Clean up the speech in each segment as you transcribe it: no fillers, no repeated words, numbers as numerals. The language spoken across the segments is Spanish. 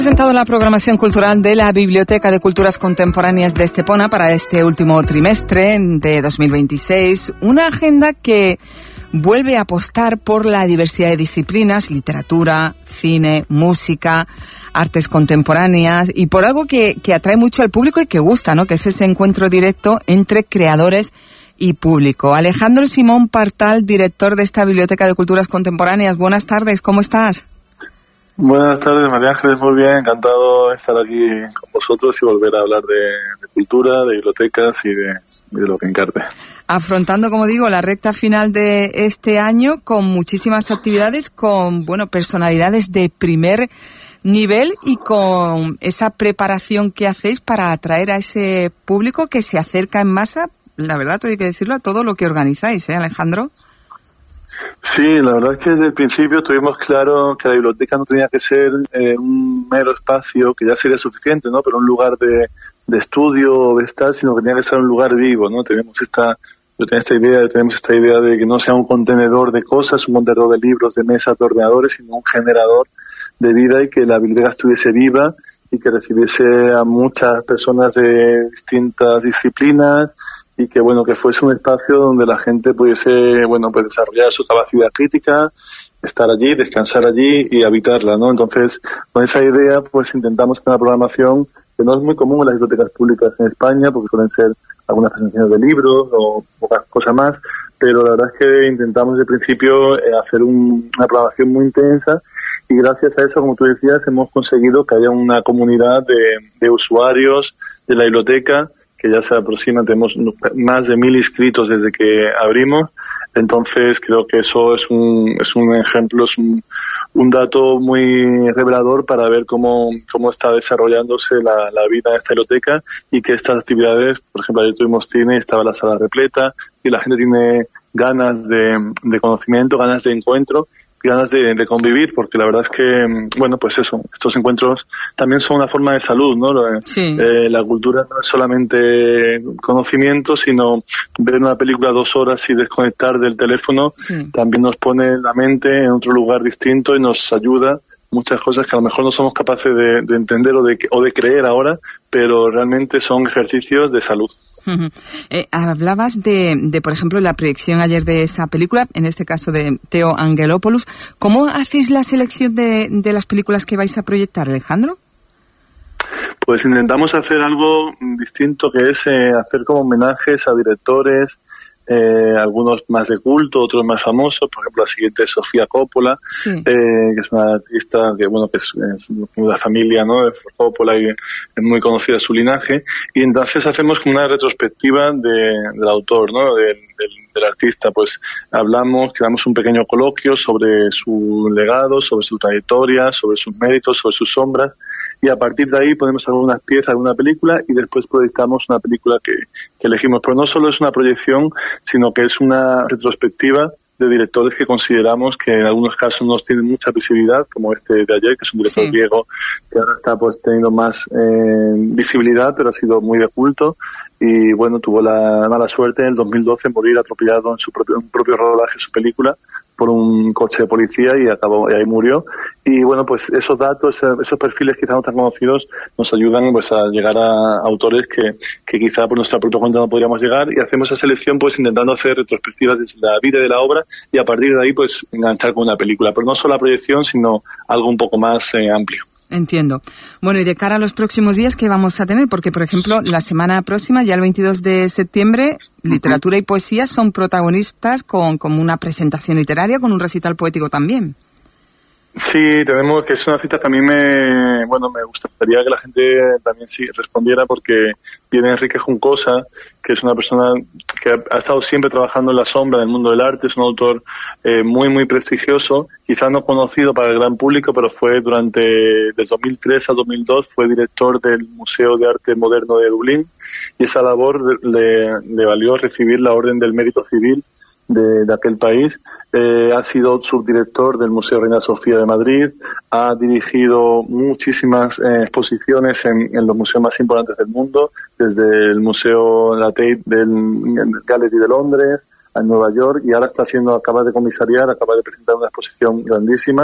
Presentado la programación cultural de la Biblioteca de Culturas Contemporáneas de Estepona para este último trimestre de 2026, una agenda que vuelve a apostar por la diversidad de disciplinas, literatura, cine, música, artes contemporáneas y por algo que atrae mucho al público y que gusta, ¿no? Que es ese encuentro directo entre creadores y público. Alejandro Simón Partal, director de esta Biblioteca de Culturas Contemporáneas. Buenas tardes, ¿cómo estás? Buenas tardes, María Ángeles, muy bien, encantado de estar aquí con vosotros y volver a hablar de cultura, de bibliotecas y de lo que encarte. Afrontando, como digo, la recta final de este año con muchísimas actividades, con personalidades de primer nivel y con esa preparación que hacéis para atraer a ese público que se acerca en masa, la verdad, hay que decirlo, a todo lo que organizáis, Alejandro. Sí, la verdad es que desde el principio tuvimos claro que la biblioteca no tenía que ser un mero espacio, que ya sería suficiente, ¿no? Pero un lugar de estudio o de estar, sino que tenía que ser un lugar vivo, ¿no? Tenemos esta idea de que no sea un contenedor de cosas, un contenedor de libros, de mesas, de ordenadores, sino un generador de vida y que la biblioteca estuviese viva y que recibiese a muchas personas de distintas disciplinas y que que fuese un espacio donde la gente pudiese pues desarrollar su capacidad crítica, estar allí, descansar allí y habitarla, ¿no? Entonces, con esa idea pues intentamos que una programación que no es muy común en las bibliotecas públicas en España, porque suelen ser algunas presentaciones de libros o pocas cosas más, pero la verdad es que intentamos desde el principio hacer una programación muy intensa y gracias a eso, como tú decías, hemos conseguido que haya una comunidad de usuarios de la biblioteca que ya se aproxima, tenemos más de 1.000 inscritos desde que abrimos, entonces creo que eso es un ejemplo, es un dato muy revelador para ver cómo está desarrollándose la vida en esta biblioteca y que estas actividades, por ejemplo, ayer tuvimos cine y estaba la sala repleta y la gente tiene ganas de conocimiento, ganas de encuentro, ganas de convivir, porque la verdad es que, pues eso, estos encuentros también son una forma de salud, ¿no? Sí. La cultura no es solamente conocimiento, sino ver una película 2 horas y desconectar del teléfono, sí. También nos pone la mente en otro lugar distinto y nos ayuda muchas cosas que a lo mejor no somos capaces de entender o de creer ahora, pero realmente son ejercicios de salud. Hablabas de, por ejemplo, la proyección ayer de esa película, en este caso de Theo Angelopoulos. ¿Cómo hacéis la selección de las películas que vais a proyectar, Alejandro? Pues intentamos hacer algo distinto, que es hacer como homenajes a directores, algunos más de culto, otros más famosos. Por ejemplo, la siguiente es Sofía Coppola, sí. Que es una artista que es de la familia, ¿no?, de Coppola y es muy conocida su linaje. Y entonces hacemos como una retrospectiva del autor, ¿no?, del artista. Pues creamos un pequeño coloquio sobre su legado, sobre su trayectoria, sobre sus méritos, sobre sus sombras, y a partir de ahí ponemos algunas piezas, alguna película y después proyectamos una película que elegimos. Pero no solo es una proyección, sino que es una retrospectiva de directores que consideramos que en algunos casos no tienen mucha visibilidad, como este de ayer, que es un director griego que ahora está teniendo más visibilidad, pero ha sido muy de culto. Y tuvo la mala suerte en el 2012 morir atropellado en un propio rodaje de su película por un coche de policía y ahí murió. Y pues esos datos, esos perfiles quizás no tan conocidos nos ayudan a llegar a autores que quizá por nuestra propia cuenta no podríamos llegar, y hacemos esa selección intentando hacer retrospectivas de la vida y de la obra y a partir de ahí enganchar con una película, pero no solo la proyección, sino algo un poco más amplio. Entiendo. Bueno, y de cara a los próximos días, ¿qué vamos a tener? Porque, por ejemplo, la semana próxima, ya el 22 de septiembre, literatura y poesía son protagonistas con una presentación literaria, con un recital poético también. Sí, tenemos que es una cita que a mí me gustaría que la gente también sí respondiera, porque viene Enrique Juncosa, que es una persona que ha estado siempre trabajando en la sombra del mundo del arte, es un autor muy, muy prestigioso, quizás no conocido para el gran público, pero fue desde 2003 a 2002 fue director del Museo de Arte Moderno de Dublín, y esa labor le valió recibir la Orden del Mérito Civil de aquel país. Ha sido subdirector del Museo Reina Sofía de Madrid, ha dirigido muchísimas exposiciones en los museos más importantes del mundo, desde el Museo La Tate del Gallery de Londres a Nueva York, y ahora acaba de presentar una exposición grandísima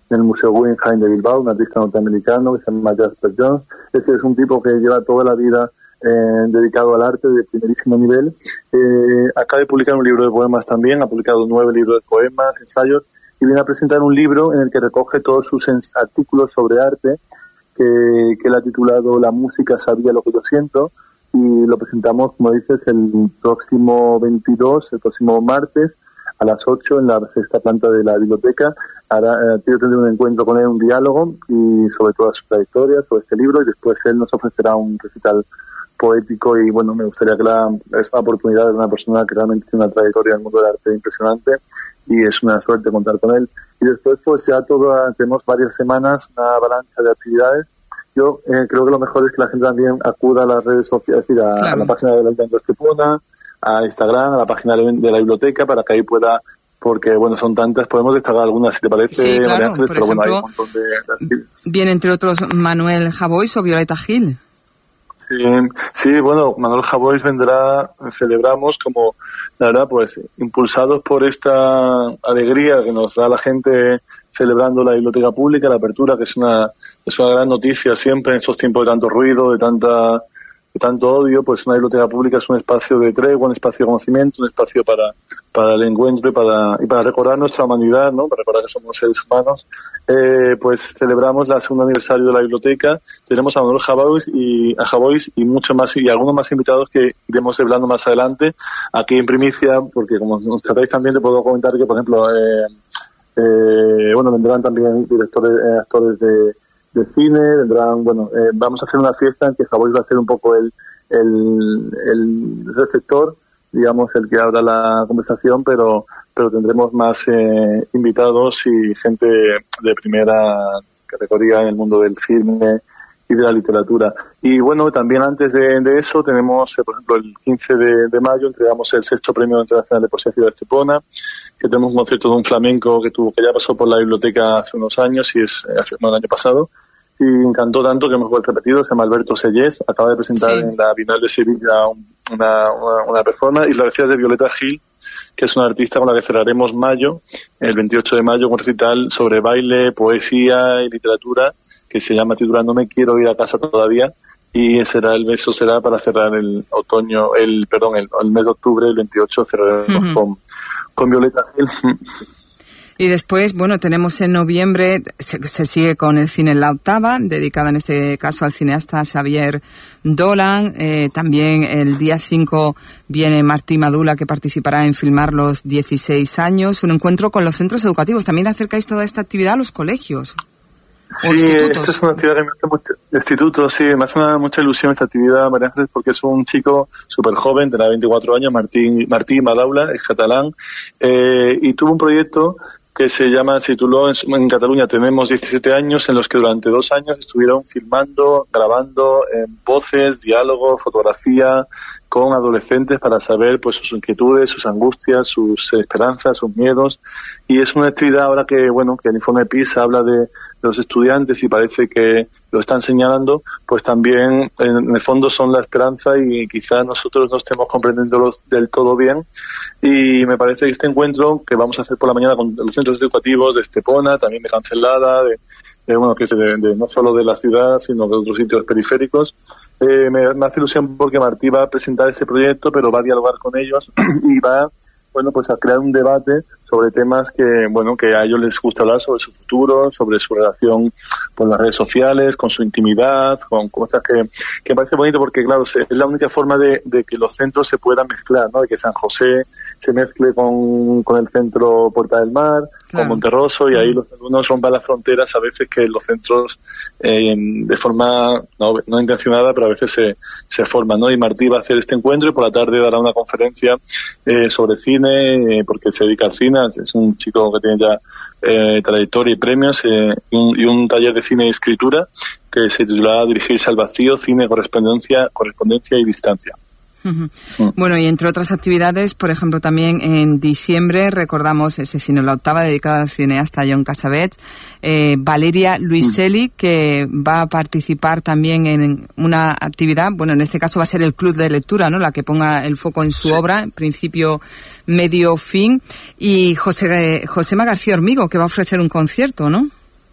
en el Museo Guggenheim de Bilbao, un artista norteamericano que se llama Jasper Jones. Este es un tipo que lleva toda la vida dedicado al arte de primerísimo nivel. Acaba de publicar un libro de poemas también, ha publicado 9 libros de poemas, ensayos, y viene a presentar un libro en el que recoge todos sus artículos sobre arte, que él ha titulado La música sabía lo que yo siento, y lo presentamos, como dices, el próximo 22, el próximo martes, a las 8 en la 6ª planta de la biblioteca. Yo tendré un encuentro con él, un diálogo, y sobre toda su trayectoria, sobre este libro, y después él nos ofrecerá un recital poético. Y bueno, me gustaría que es una oportunidad de una persona que realmente tiene una trayectoria en el mundo del arte impresionante, y es una suerte contar con él. Y después pues ya tenemos varias semanas, una avalancha de actividades. Yo creo que lo mejor es que la gente también acuda a las redes sociales, es decir, a la página del Ayuntamiento de Estepona, a Instagram, a la página de la biblioteca, para que ahí pueda, porque bueno, son tantas, podemos destacar algunas si te parece. Sí, claro, Ángeles, por pero ejemplo, bueno, hay un montón de... Viene entre otros Manuel Javois o Violeta Gil. Sí, bueno, Manuel Javois vendrá, celebramos como, la verdad, pues impulsados por esta alegría que nos da la gente celebrando la biblioteca pública, la apertura, que es una gran noticia siempre en estos tiempos de tanto ruido, de tanto odio. Pues una biblioteca pública es un espacio de tregua, un espacio de conocimiento, un espacio para el encuentro y para recordar nuestra humanidad, ¿no? Para recordar que somos seres humanos. Pues celebramos el 2º aniversario de la biblioteca. Tenemos a Manuel Javois y mucho más, y algunos más invitados que iremos hablando más adelante aquí en primicia, porque como nos tratáis también, te puedo comentar que, por ejemplo, vendrán también directores, actores de cine, vendrán, vamos a hacer una fiesta en que Javois va a ser un poco el receptor, digamos, el que abra la conversación, pero tendremos más invitados y gente de primera categoría en el mundo del cine y de la literatura. Y bueno, también antes de eso tenemos, por ejemplo, el 15 de mayo entregamos el 6º Premio Internacional de Poesía Ciudad de Estepona, que tenemos un concierto de un flamenco que ya pasó por la biblioteca hace unos años, y el año pasado, y encantó tanto que hemos vuelto repetido. Se llama Alberto Sellés, acaba de presentar en la Bienal de Sevilla una performance, y la decía de Violeta Gil, que es una artista con la que cerraremos mayo, el 28 de mayo, un recital sobre baile, poesía y literatura, que se llama titular No me quiero ir a casa todavía, y eso será para cerrar el mes de octubre, el 28, cerraremos con Violeta Gil. Y después, tenemos en noviembre, se sigue con el cine en la octava, dedicada en este caso al cineasta Xavier Dolan. También el día 5 viene Martí Madula, que participará en filmar los 16 años. Un encuentro con los centros educativos. También acercáis toda esta actividad a los colegios. Sí, esta es una actividad que me hace mucho. Institutos, sí, me hace mucha ilusión esta actividad, María Ángeles, porque es un chico súper joven, tendrá 24 años, Martí Madula, es catalán, y tuvo un proyecto que se tituló en Cataluña tenemos 17 años, en los que durante 2 años estuvieron filmando, grabando voces, diálogos, fotografía con adolescentes para saber pues sus inquietudes, sus angustias, sus esperanzas, sus miedos. Y es una actividad ahora que el informe PISA habla de los estudiantes y parece que lo están señalando, pues también en el fondo son la esperanza, y quizás nosotros no estemos comprendiéndolos del todo bien. Y me parece que este encuentro que vamos a hacer por la mañana con los centros educativos de Estepona, también de Cancelada, de no solo de la ciudad, sino de otros sitios periféricos, me hace ilusión porque Martí va a presentar ese proyecto, pero va a dialogar con ellos y va a crear un debate sobre temas que a ellos les gusta hablar, sobre su futuro, sobre su relación con las redes sociales, con su intimidad, con cosas que me parece bonito, porque claro, es la única forma de que los centros se puedan mezclar, ¿no? De que San José se mezcle con el centro Puerta del Mar, con Monterroso, y ahí los alumnos rompan las fronteras a veces que los centros de forma no intencionada, pero a veces se forman, ¿no? Y Martí va a hacer este encuentro, y por la tarde dará una conferencia sobre cine, porque se dedica al cine, es un chico que tiene ya trayectoria y premios, y un taller de cine y escritura que se titula Dirigirse al vacío, cine, correspondencia y distancia. Bueno, y entre otras actividades, por ejemplo, también en diciembre recordamos ese cine en la octava dedicado al cineasta John Cassavetes, Valeria Luiselli, que va a participar también en una actividad, en este caso va a ser el club de lectura, ¿no? La que ponga el foco en su obra, principio, medio, fin, y Josema García Hormigo, que va a ofrecer un concierto, ¿no?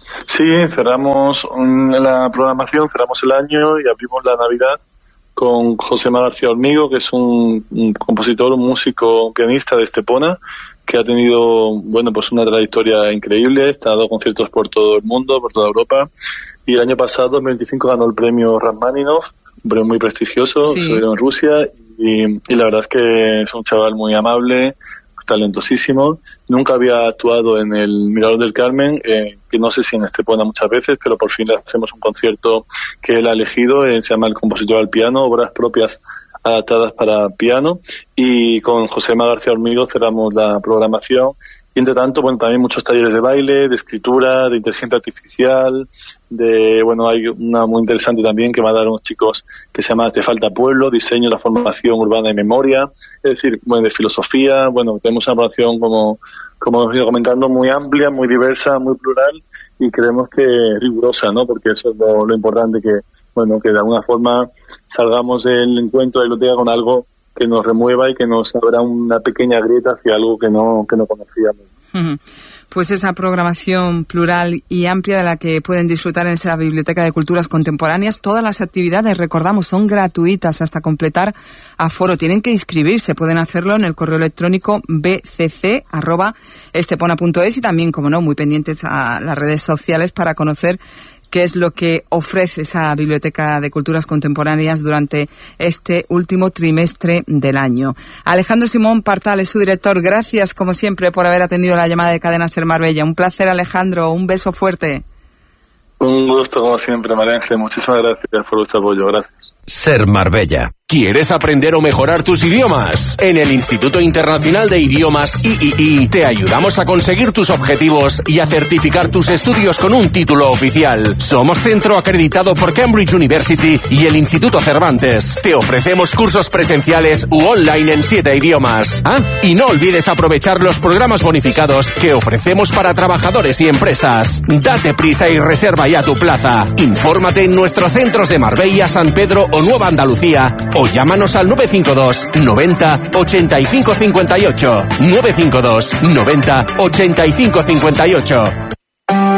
Sí, cerramos la programación, cerramos el año y abrimos la Navidad con Josema García Hormigo, que es un compositor, un músico, un pianista de Estepona, que ha tenido, bueno, pues una trayectoria increíble, ha dado conciertos por todo el mundo, por toda Europa, y el año pasado, 2025, ganó el premio Rachmaninoff, un premio muy prestigioso, Sí. se dio en Rusia, y la verdad es que es un chaval muy amable, talentosísimo. Nunca había actuado en el Mirador del Carmen, que no sé si en Estepona muchas veces, pero por fin le hacemos un concierto que él ha elegido, se llama El compositor al piano, obras propias adaptadas para piano, y con Josema García Hormigo cerramos la programación. Y entre tanto, bueno, también muchos talleres de baile, de escritura, de inteligencia artificial, hay una muy interesante también que va a dar unos chicos que se llama Te falta pueblo, diseño, la formación urbana y memoria, es decir, bueno, de filosofía. Bueno, tenemos una programación, como hemos ido comentando, muy amplia, muy diversa, muy plural, y creemos que rigurosa, ¿no? Porque eso es lo importante, que de alguna forma salgamos del encuentro de la biblioteca con algo que nos remueva y que nos abra una pequeña grieta hacia algo que no conocíamos. Pues esa programación plural y amplia de la que pueden disfrutar en esa Biblioteca de Culturas Contemporáneas. Todas las actividades, recordamos, son gratuitas hasta completar aforo. Tienen que inscribirse, pueden hacerlo en el correo electrónico bcc@estepona.es y también, como no, muy pendientes a las redes sociales para conocer qué es lo que ofrece esa Biblioteca de Culturas Contemporáneas durante este último trimestre del año. Alejandro Simón Partal es su director. Gracias, como siempre, por haber atendido la llamada de Cadena Ser Marbella. Un placer, Alejandro. Un beso fuerte. Un gusto, como siempre, María Ángel. Muchísimas gracias por vuestro apoyo. Gracias. Ser Marbella. ¿Quieres aprender o mejorar tus idiomas? En el Instituto Internacional de Idiomas III te ayudamos a conseguir tus objetivos y a certificar tus estudios con un título oficial. Somos centro acreditado por Cambridge University y el Instituto Cervantes. Te ofrecemos cursos presenciales u online en 7 idiomas. Y no olvides aprovechar los programas bonificados que ofrecemos para trabajadores y empresas. Date prisa y reserva ya tu plaza. Infórmate en nuestros centros de Marbella, San Pedro o Nueva Andalucía o llámanos al 952 90 85 58. 952 90 85 58.